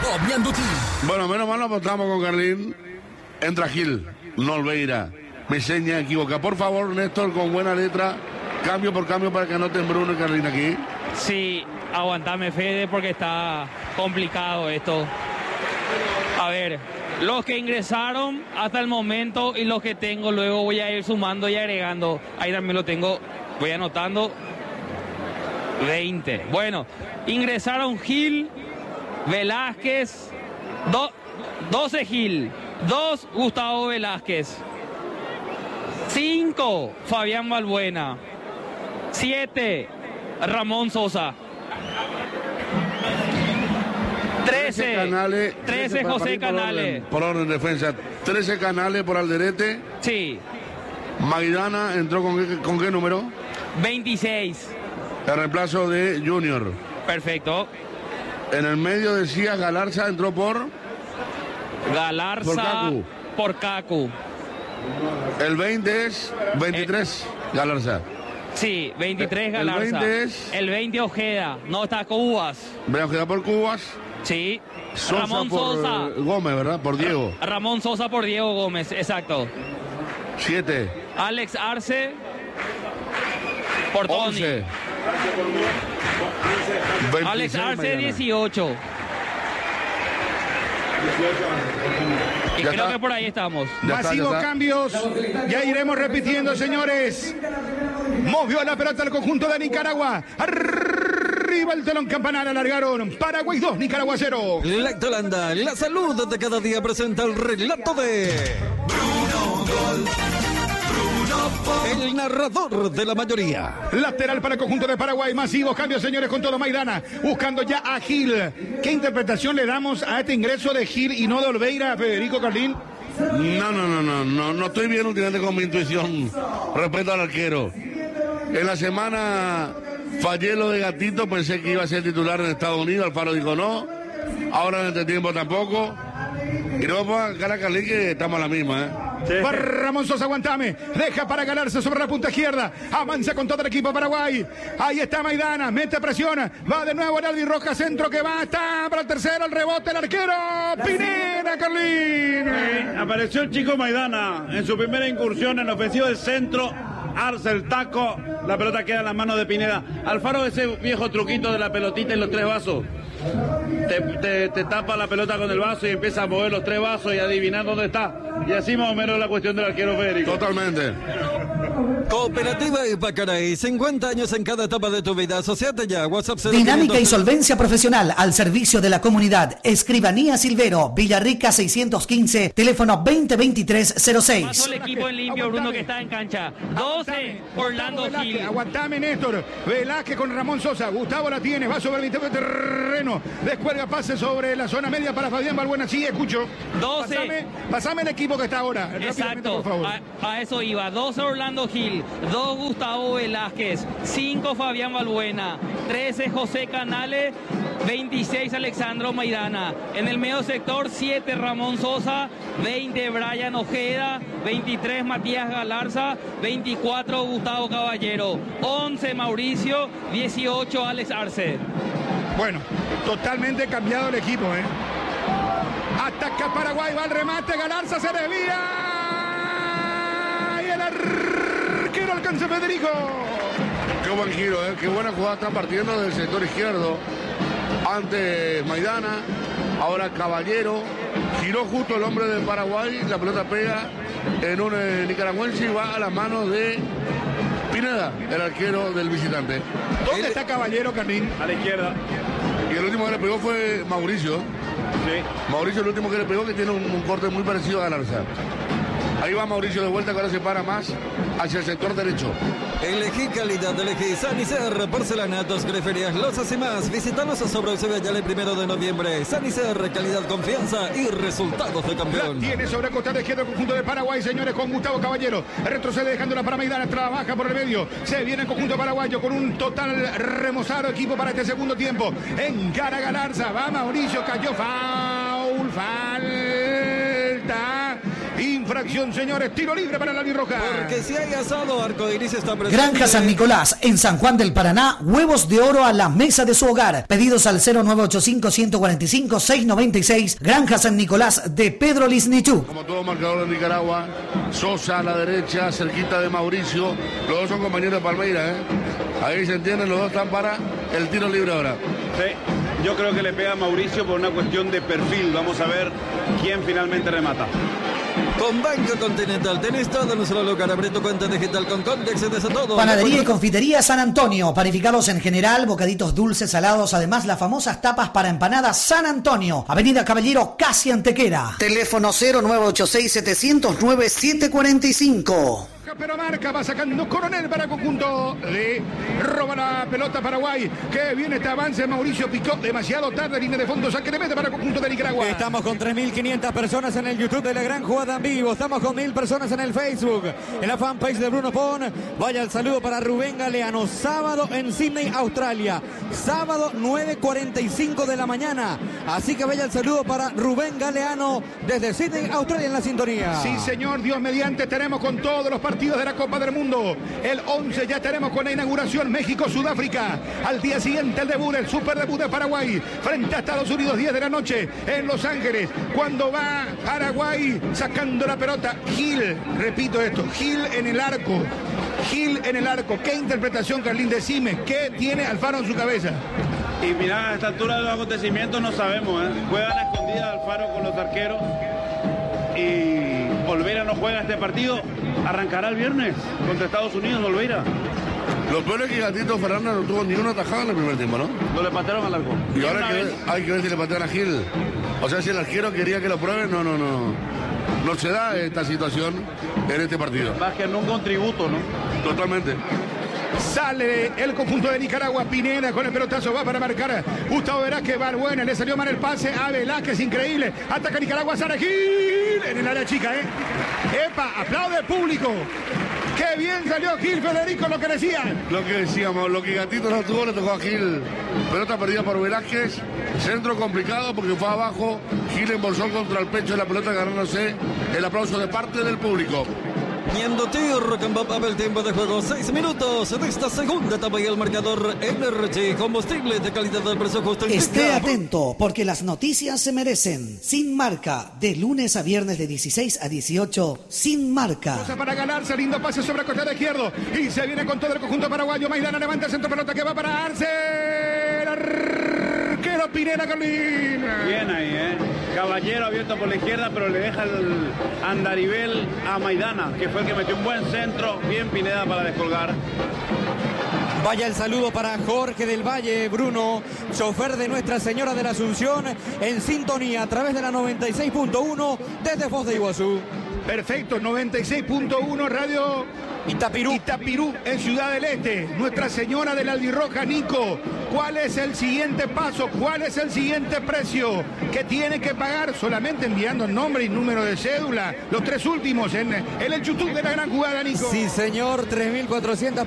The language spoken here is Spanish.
moviéndote. Bueno, menos mal lo apostamos con Carlín. Entra Gil, no Olveira. Me seña equivoca. Por favor, Néstor, con buena letra, cambio por cambio para que anoten Bruno y Carlín aquí. Sí, aguantame, Fede, porque está complicado esto. A ver, los que ingresaron hasta el momento y los que tengo, luego voy a ir sumando y agregando. Ahí también lo tengo, voy anotando. 20. Bueno, ingresaron Gil, Velázquez, 12 Gil, 2 Gustavo Velázquez, 5 Fabián Balbuena, 7 Ramón Sosa, 13 Canales, 13 José Canales. Por orden de defensa, 13 Canales por Alderete. Sí. Maidana entró con qué número? 26. El reemplazo de Junior. Perfecto. En el medio decía Galarza entró por Galarza por Cacu. El 20 es 23 Galarza. Sí, 23 Galarza. El 20 es... El 20 Ojeda. No, está Cubas. Ojeda por Cubas. Sí. Sosa Ramón por Sosa. Gómez, ¿verdad? Por Diego. Ramón Sosa por Diego Gómez, exacto. 7. Alex Arce por Tony. 11. Alex Arce 18. Y creo que por ahí estamos. Masivos cambios. Ya iremos repitiendo, señores. Movió la pelota al conjunto de Nicaragua. Arriba el telón campanar, alargaron. Paraguay 2, Nicaragua 0. Lactolanda, la salud de cada día presenta el relato de Bruno Gol. El narrador de la mayoría. Lateral para el conjunto de Paraguay. Masivos cambios, señores, con todo Maidana. Buscando ya a Gil. ¿Qué interpretación le damos a este ingreso de Gil y no de Olveira, Federico Carlín? No estoy bien últimamente con mi intuición respecto al arquero. En la semana fallé lo de Gatito, pensé que iba a ser titular en Estados Unidos, Alfaro dijo no. Ahora en este tiempo tampoco. Y no vamos a cara a Carlín que estamos a la misma, Sí. Ramón Sosa, aguantame. Deja para ganarse sobre la punta izquierda. Avanza con todo el equipo Paraguay. Ahí está Maidana. Mete presión. Va de nuevo Araldi Roja. Centro que va. Está para el tercero. El rebote. El arquero. Pineda, Carlín. Apareció el chico Maidana en su primera incursión en la ofensiva del centro. Arce el taco. La pelota queda en las manos de Pineda. Alfaro, ese viejo truquito de la pelotita y los 3 vasos. Te tapa la pelota con el vaso y empieza a mover los 3 vasos y adivinar dónde está. Y así más o menos la cuestión del arquero Federico. Totalmente. Cooperativa Ipacaraí, 50 años en cada etapa de tu vida. Asociate ya. WhatsApp 0, Dinámica y solvencia profesional al servicio de la comunidad. Escribanía Silvero, Villarrica 615, teléfono 2023-06. Pasó el equipo en limpio, Bruno, que está en cancha. 12, Orlando Gil. Aguantame, Néstor. Velázquez con Ramón Sosa. Gustavo la tiene. Va sobre el terreno. Descuelga pase sobre la zona media para Fabián Balbuena. Sí, escucho. 12. Pasame el equipo que está ahora. Exacto. Por favor. A eso iba. 12 Orlando Gil. 2 Gustavo Velázquez. 5 Fabián Balbuena. 13 José Canales. 26 Alexandro Maidana. En el medio sector 7 Ramón Sosa. 20 Brian Ojeda. 23 Matías Galarza. 24 Gustavo Caballero. 11 Mauricio. 18 Alex Arce. Bueno, totalmente cambiado el equipo, ¿eh? Ataca Paraguay, va al remate, Galarza se desvía. Y el arquero alcanza Federico. Qué buen giro, qué buena jugada está partiendo del sector izquierdo. Antes Maidana, ahora Caballero. Giró justo el hombre de Paraguay, la pelota pega en un nicaragüense y va a las manos de Pineda, el arquero del visitante. ¿Dónde está Caballero, Carlín? A la izquierda. Y el último que le pegó fue Mauricio. Sí. Mauricio el último que le pegó, que tiene un corte muy parecido a Galarza. Ahí va Mauricio de vuelta, que ahora se para más hacia el sector derecho. Elegí calidad, elegí Sanicer, porcelanatos, griferías, losas y más. Visítanos sobre Eusebio Ayala el 1 de noviembre. Sanicer, calidad, confianza y resultados de campeón. La tiene sobre el costado izquierdo el conjunto de Paraguay, señores, con Gustavo Caballero. Retrocede dejándola para Maidana, trabaja por el medio. Se viene el conjunto paraguayo con un total remozado equipo para este segundo tiempo. Encara Galarza, va Mauricio, cayó, falta. infracción, señores. Tiro libre para la albirroja. Porque si hay asado, Arcoiris está presente. Granja San Nicolás, en San Juan del Paraná, huevos de oro a la mesa de su hogar. Pedidos al 0985-145-696. Granja San Nicolás de Pedro Lisnichuk. Como todo marcador de Nicaragua, Sosa a la derecha, cerquita de Mauricio. Los dos son compañeros de Palmeira, ¿eh? Ahí se entienden, los dos están para el tiro libre ahora. Sí, yo creo que le pega a Mauricio por una cuestión de perfil. Vamos a ver quién finalmente remata. Con Banco Continental tenés todo en un solo lugar. Abre tu cuenta digital con Condex, de todo. Panadería y confitería San Antonio. Panificados en general, bocaditos dulces, salados. Además, las famosas tapas para empanadas San Antonio. Avenida Caballero, casi Antequera. Teléfono 0986-709-745. Pero marca, va sacando Coronel para conjunto de roba la pelota Paraguay. Que viene este avance, Mauricio picó demasiado tarde, línea de fondo, saque de meta para conjunto de Nicaragua. Estamos con 3.500 personas en el YouTube de La Gran Jugada en vivo. Estamos con 1.000 personas en el Facebook, en la fanpage de Bruno Pon. Vaya el saludo para Rubén Galeano. Sábado en Sydney, Australia. Sábado 9:45 de la mañana. Así que vaya el saludo para Rubén Galeano desde Sydney, Australia, en la sintonía. Sí, señor, Dios mediante, estaremos con todos los partidos de la Copa del Mundo. El 11 ya estaremos con la inauguración México-Sudáfrica. Al día siguiente el debut, el super debut de Paraguay frente a Estados Unidos, 10 de la noche en Los Ángeles. Cuando va Paraguay sacando la pelota, Gil, repito esto, Gil en el arco. Gil en el arco. ¿Qué interpretación, Carlín? Decime, ¿qué tiene Alfaro en su cabeza? Y mirá, a esta altura de los acontecimientos no sabemos, ¿eh? Juegan a escondidas Alfaro con los arqueros. Y Olveira no juega este partido. Arrancará el viernes contra Estados Unidos, Olveira. Lo peor es que Gatito Fernández no tuvo ni una tajada en el primer tiempo, ¿no? No le patearon al arco. Y ahora hay que ver si le patean a Gil. O sea, si el arquero quería que lo prueben, no. No se da esta situación en este partido. Más que nunca un tributo, ¿no? Totalmente. Sale el conjunto de Nicaragua. Pineda con el pelotazo va para marcar. Gustavo Velázquez, Barbuena, le salió mal el pase a Velázquez, increíble. Ataca Nicaragua, Sara Gil en el área chica, ¿eh? ¡Epa! ¡Aplaude el público! ¡Qué bien salió Gil, Federico, lo que decían! Lo que decíamos, lo que Gatito no tuvo, le tocó a Gil. Pelota perdida por Velázquez. Centro complicado porque fue abajo. Gil embolsó contra el pecho de la pelota, ganándose el aplauso de parte del público. El tiempo de juego 6 minutos de esta segunda etapa y el marcador Energy, combustible de calidad del precio justo. Esté atento porque las noticias se merecen. Sin Marca, de lunes a viernes de 16 a 18, Sin Marca. Cosa para ganarse, lindo pase sobre el costado izquierdo y se viene con todo el conjunto paraguayo. Maidana levanta el centro, pelota que va para Arce. Arquero Pineda, Carlín. Bien ahí, ¿eh? Caballero abierto por la izquierda, pero le deja el andarivel a Maidana, que fue el que metió un buen centro. Bien Pineda para descolgar. Vaya el saludo para Jorge del Valle, Bruno, chofer de Nuestra Señora de la Asunción, en sintonía a través de la 96.1 desde Foz de Iguazú. Perfecto, 96.1 Radio Itapirú en Ciudad del Este. Nuestra Señora de la Albirroja, Nico. ¿Cuál es el siguiente paso? ¿Cuál es el siguiente precio que tiene que pagar? Solamente enviando el nombre y número de cédula. Los tres últimos en el YouTube de La Gran Jugada, Nico. Sí, señor, 3.400